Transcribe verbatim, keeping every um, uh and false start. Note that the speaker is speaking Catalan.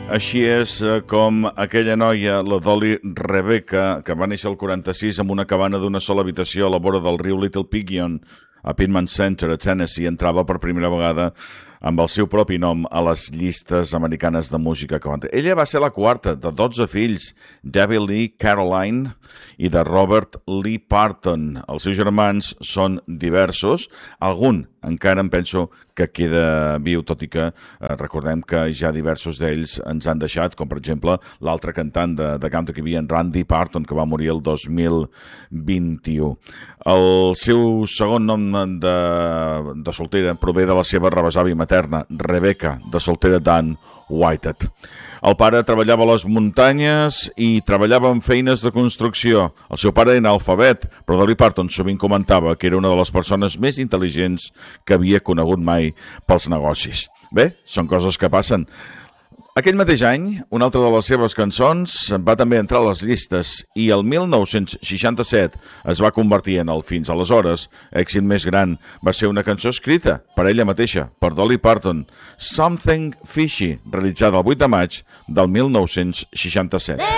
Així és com aquella noia, la Dolly Rebecca, que va néixer al quaranta-sis amb una cabana d'una sola habitació a la vora del riu Little Pigeon, a Pittman Center, a Tennessee, entrava per primera vegada amb el seu propi nom a les llistes americanes de música country. Ella va ser la quarta de dotze fills, Debbie Lee Caroline i de Robert Lee Parton. Els seus germans són diversos, algun encara em penso que queda viu, tot i que eh, recordem que ja diversos d'ells ens han deixat, com per exemple l'altre cantant de, de country que hi havia, en Randy Parton, que va morir el dos mil vint-i-u. El seu segon nom de, de soltera prové de la seva rebesàvia materna, Rebecca, de soltera Dan Whitehead. El pare treballava a les muntanyes i treballava en feines de construcció. El seu pare era analfabet, però Dolly Parton sovint comentava que era una de les persones més intel·ligents que havia conegut mai pels negocis. Bé, són coses que passen. Aquell mateix any, una altra de les seves cançons va també entrar a les llistes i el mil nou-cents seixanta-set es va convertir en el fins aleshores èxit més gran. Va ser una cançó escrita per ella mateixa, per Dolly Parton, Something Fishy, realitzada el vuit de maig del mil nou-cents seixanta-set.